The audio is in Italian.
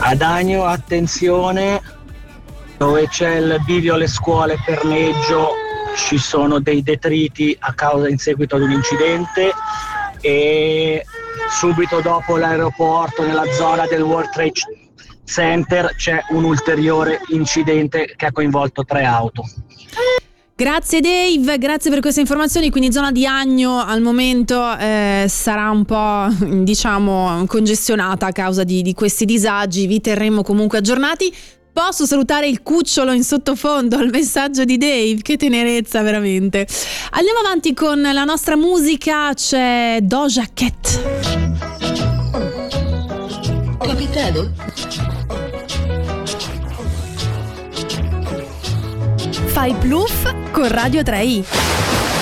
Ad Agno, attenzione, dove c'è il bivio alle scuole per Neggio ci sono dei detriti a causa in seguito ad un incidente, e subito dopo l'aeroporto, nella zona del World Trade Center, c'è un ulteriore incidente che ha coinvolto 3 auto. Grazie Dave, grazie per queste informazioni. Quindi zona di Agno al momento sarà un po', diciamo, congestionata a causa di questi disagi. Vi terremo comunque aggiornati. Posso salutare il cucciolo in sottofondo al messaggio di Dave? Che tenerezza, veramente. Andiamo avanti con la nostra musica, c'è Doja Cat. Capitano? Fai bluff con Radio 3i.